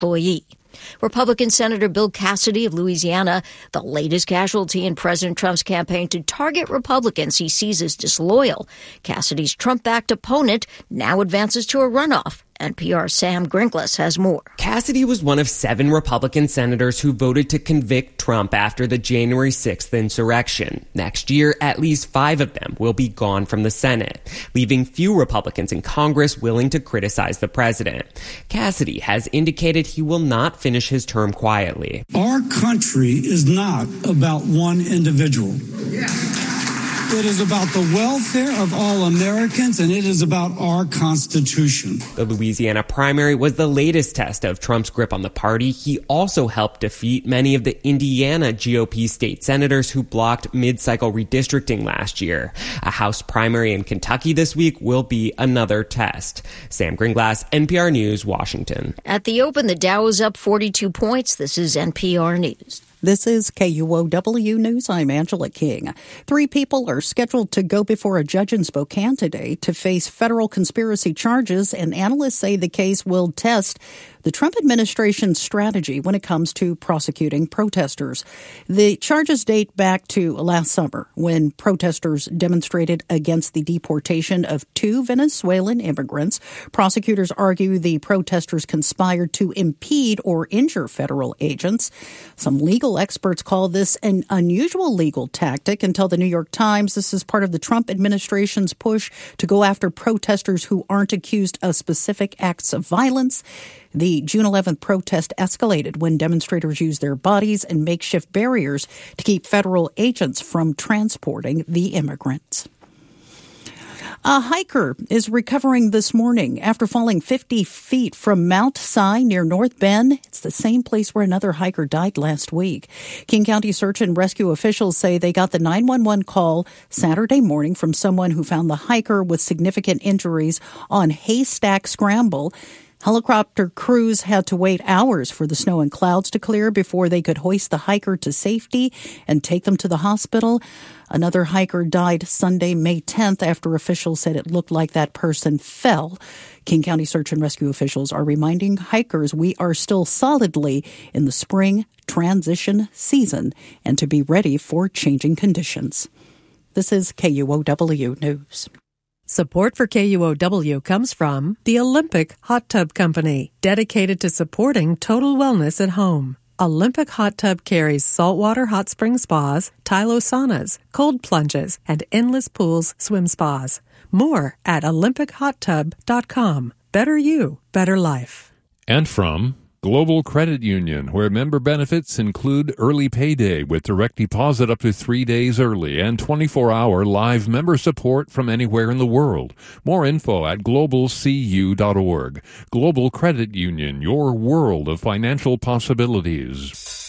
employee. Republican Senator Bill Cassidy of Louisiana, the latest casualty in President Trump's campaign to target Republicans he sees as disloyal. Cassidy's Trump-backed opponent now advances to a runoff. NPR's Sam Gringlas has more. Cassidy was one of 7 Republican senators who voted to convict Trump after the January 6th insurrection. Next year, at least 5 of them will be gone from the Senate, leaving few Republicans in Congress willing to criticize the president. Cassidy has indicated he will not finish his term quietly. Our country is not about one individual. It is about the welfare of all Americans, and it is about our Constitution. The Louisiana primary was the latest test of Trump's grip on the party. He also helped defeat many of the Indiana GOP state senators who blocked mid-cycle redistricting last year. A House primary in Kentucky this week will be another test. Sam Gringlas, NPR News, Washington. At the Open, the Dow is up 42 points. This is NPR News. This is KUOW News. I'm Angela King. 3 people are scheduled to go before a judge in Spokane today to face federal conspiracy charges, and analysts say the case will test the Trump administration's strategy when it comes to prosecuting protesters. The charges date back to last summer when protesters demonstrated against the deportation of 2 Venezuelan immigrants. Prosecutors argue the protesters conspired to impede or injure federal agents. Some legal experts call this an unusual legal tactic and tell the New York Times this is part of the Trump administration's push to go after protesters who aren't accused of specific acts of violence. The June 11th protest escalated when demonstrators used their bodies and makeshift barriers to keep federal agents from transporting the immigrants. A hiker is recovering this morning after falling 50 feet from Mount Si near North Bend. It's the same place where another hiker died last week. King County Search and Rescue officials say they got the 911 call Saturday morning from someone who found the hiker with significant injuries on Haystack Scramble. Helicopter crews had to wait hours for the snow and clouds to clear before they could hoist the hiker to safety and take them to the hospital. Another hiker died Sunday, May 10th, after officials said it looked like that person fell. King County Search and Rescue officials are reminding hikers we are still solidly in the spring transition season and to be ready for changing conditions. This is KUOW News. Support for KUOW comes from the Olympic Hot Tub Company, dedicated to supporting total wellness at home. Olympic Hot Tub carries saltwater hot spring spas, Tylo saunas, cold plunges, and endless pools swim spas. More at olympichottub.com. Better you, better life. And from Global Credit Union, where member benefits include early payday with direct deposit up to 3 days early and 24-hour live member support from anywhere in the world. More info at globalcu.org. Global Credit Union, your world of financial possibilities.